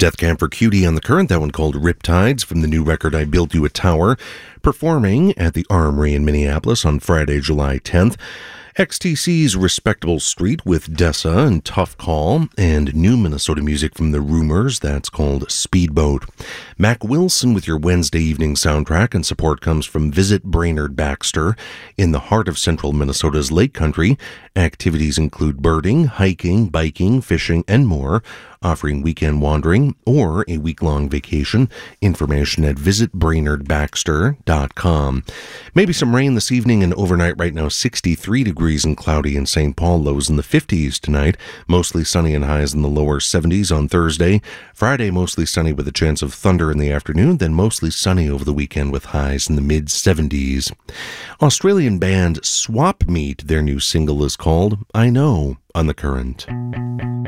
Death Camp for Cutie on the Current, that one called Riptides from the new record I Built You a Tower, performing at the Armory in Minneapolis on Friday, July 10th. XTC's Respectable Street with Dessa and Tough Call, and new Minnesota music from The Rumors, that's called Speedboat. Mac Wilson with your Wednesday evening soundtrack, and support comes from Visit Brainerd Baxter in the heart of central Minnesota's Lake Country. Activities include birding, hiking, biking, fishing, and more, offering weekend wandering or a week-long vacation. Information at visitbrainerdbaxter.com. Maybe some rain this evening and overnight. Right now 63 degrees and cloudy in St. Paul, lows in the 50s tonight. Mostly sunny and highs in the lower 70s on Thursday. Friday mostly sunny with a chance of thunder in the afternoon, then mostly sunny over the weekend with highs in the mid-70s. Australian band Swap Meet, their new single is called I Know, on the Current.